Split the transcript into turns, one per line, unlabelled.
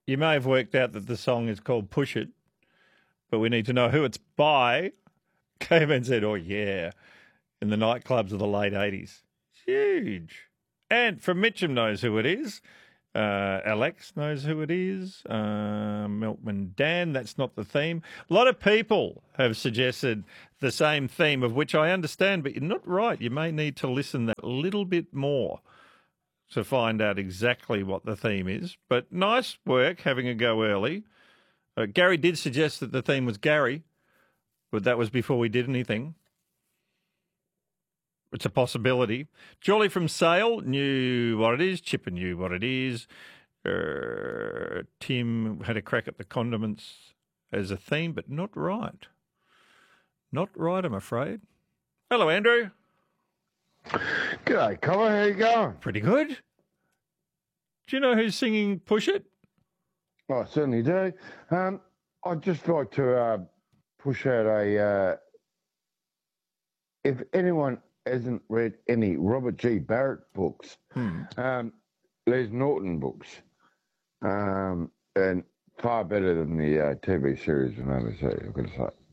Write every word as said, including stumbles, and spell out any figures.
You may have worked out that the song is called Push It, but we need to know who it's by. Caveman said, oh, yeah, in the nightclubs of the late eighties. Huge. And from Mitcham knows who it is. Uh, Alex knows who it is. Uh, Milkman Dan, that's not the theme. A lot of people have suggested the same theme, of which I understand, but you're not right. You may need to listen that little bit more to find out exactly what the theme is. But nice work having a go early. Uh, Gary did suggest that the theme was Gary, but that was before we did anything. It's a possibility. Jolly from Sale knew what it is. Chipper knew what it is. Uh, Tim had a crack at the condiments as a theme, but not right. Not right, I'm afraid. Hello, Andrew.
G'day, Colin. How you going?
Pretty good. Do you know who's singing Push It?
I certainly do. Um, I'd just like to uh, push out a... Uh, if anyone hasn't read any Robert G. Barrett books,
Hmm.
um, Les Norton books, um, and far better than the uh, T V series from overseas, I've got to say.